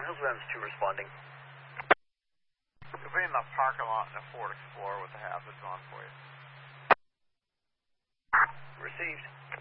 Hillsman's 2 responding. You'll be in the parking lot in the Ford Explorer with the hazards on for you. Received.